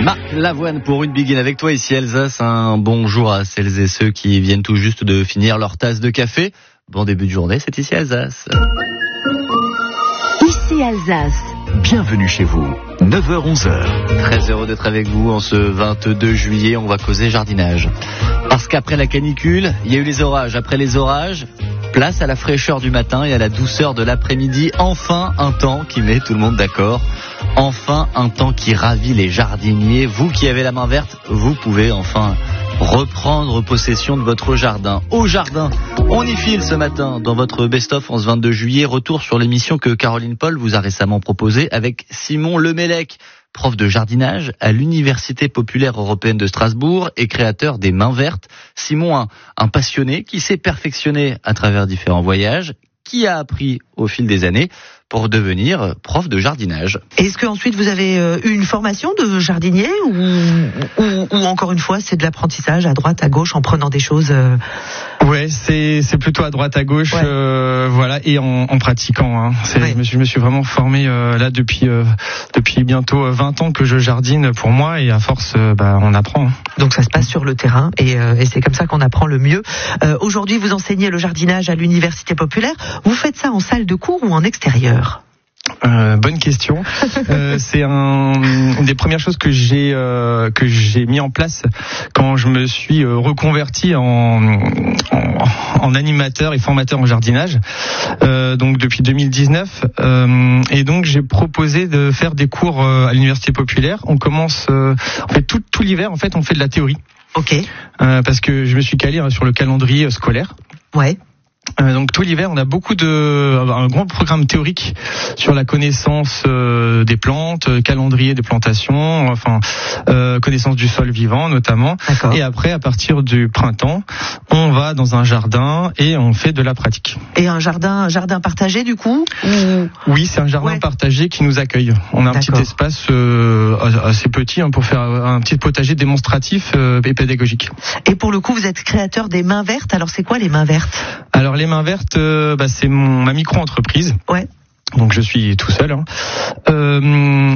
Marc Lavoine pour une Begin avec toi ici Alsace. Un bonjour à celles et ceux qui viennent tout juste de finir leur tasse de café. Bon début de journée, c'est ici Alsace. Ici Alsace. Bienvenue chez vous, 9h-11h. Très heureux d'être avec vous en ce 22 juillet, on va causer jardinage. Parce qu'après la canicule, il y a eu les orages. Après les orages, place à la fraîcheur du matin et à la douceur de l'après-midi. Enfin un temps qui met tout le monde d'accord. Enfin un temps qui ravit les jardiniers. Vous qui avez la main verte, vous pouvez enfin reprendre possession de votre jardin. Au jardin, on y file ce matin dans votre best-of en ce 22 juillet. Retour sur l'émission que Caroline Paul vous a récemment proposée avec Simon Lemellec, prof de jardinage à l'Université populaire européenne de Strasbourg et créateur des Mains vertes. Simon, un passionné qui s'est perfectionné à travers différents voyages, qui a appris au fil des années pour devenir prof de jardinage. Est-ce que ensuite vous avez eu une formation de jardinier ou encore une fois c'est de l'apprentissage à droite à gauche en prenant des choses Ouais, c'est plutôt à droite à gauche, ouais. Voilà, et en pratiquant. Hein. Ouais. Je me suis vraiment formé là depuis bientôt 20 ans que je jardine pour moi, et à force, on apprend. Donc ça se passe sur le terrain et c'est comme ça qu'on apprend le mieux. Aujourd'hui, vous enseignez le jardinage à l'Université populaire. Vous faites ça en salle de cours ou en extérieur ? Bonne question. C'est une des premières choses que j'ai mis en place quand je me suis reconverti en animateur et formateur en jardinage. Donc depuis 2019, et donc j'ai proposé de faire des cours à l'Université populaire. On commence en fait tout l'hiver. En fait, on fait de la théorie. Ok. Parce que je me suis calé sur le calendrier scolaire. Ouais. Donc tout l'hiver, on a un grand programme théorique sur la connaissance des plantes, calendrier des plantations, enfin connaissance du sol vivant notamment. D'accord. Et après, à partir du printemps, on va dans un jardin et on fait de la pratique. Et un jardin partagé du coup Oui, c'est un jardin partagé qui nous accueille. On a un petit espace assez petit pour faire un petit potager démonstratif et pédagogique. Et pour le coup, vous êtes créateur des Mains vertes. Alors c'est quoi les Mains vertes ? Alors les Mains vertes, c'est ma micro-entreprise. Ouais. Donc je suis tout seul.